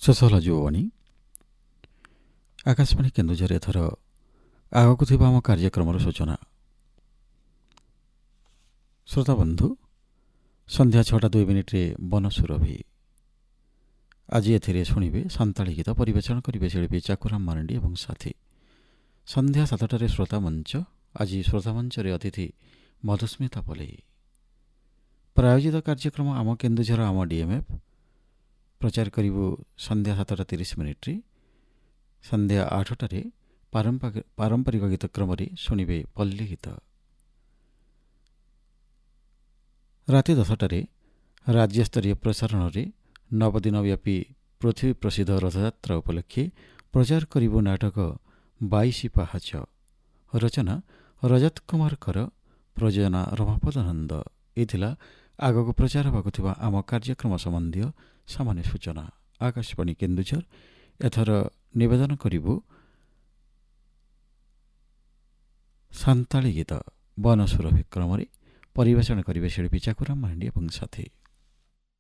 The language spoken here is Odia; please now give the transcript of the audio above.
ଶେଷ ହେଲା ଯୁବବାଣୀ। ଆକାଶବାଣୀ କେନ୍ଦୁଝର ଏଥର ଆଗକୁ ଥିବା ଆମ କାର୍ଯ୍ୟକ୍ରମର ସୂଚନା। ଶ୍ରୋତାବନ୍ଧୁ, ସନ୍ଧ୍ୟା 6:02 ବନସୁରଭି। ଆଜି ଏଥିରେ ଶୁଣିବେ ସାନ୍ତାଳୀ ଗୀତ। ପରିବେଷଣ କରିବେ ଶିଳ୍ପୀ ଚାକୁରାମ ମାରାଣ୍ଡି ଏବଂ ସାଥୀ। ସନ୍ଧ୍ୟା 7টাରେ ଶ୍ରୋତାମଞ୍ଚ। ଆଜି ଶ୍ରୋତାମଞ୍ଚରେ ଅତିଥି ମଧୁସ୍ମିତା ପଲେଇ। ପ୍ରାୟୋଜିତ କାର୍ଯ୍ୟକ୍ରମ ଆମ କେନ୍ଦୁଝର ଆମ ଡିଏମ୍ଏଫ୍। ପ୍ରଚାର କରିବୁ ସନ୍ଧ୍ୟା 7:30। ସନ୍ଧ୍ୟା 8টাରେ ପାରମ୍ପରିକ ଗୀତକ୍ରମରେ ଶୁଣିବେ ପଲ୍ଲୀ ଗୀତ। ରାତି 10টাରେ ରାଜ୍ୟସ୍ତରୀୟ ପ୍ରସାରଣରେ 9 ଦିନ ବ୍ୟାପୀ ପୃଥିବୀ ପ୍ରସିଦ୍ଧ ରଥଯାତ୍ରା ଉପଲକ୍ଷେ ପ୍ରଚାର କରିବୁ ନାଟକ 22 ପାହାଚ। ରଚନା ରଜତ କୁମାର କର, ପ୍ରଯୋଜନା ରମାପଦ ନନ୍ଦ। ଏ ଥିଲା ଆଗକୁ ପ୍ରଚାର ହେବାକୁ ଥିବା ଆମ କାର୍ଯ୍ୟକ୍ରମ ସମ୍ବନ୍ଧୀୟ ସାମାନ୍ୟ ସୂଚନା। ଆକାଶବାଣୀ କେନ୍ଦୁଝର ଏଥର ନିବେଦନ କରିବୁ ସାନ୍ତାଳୀ ଗୀତ ବନସୁରଭି କ୍ରମରେ। ପରିବେଷଣ କରିବେ ଶିଳ୍ପୀ ଚାକୁରାମ ମାରାଣ୍ଡି ଏବଂ ସାଥୀ।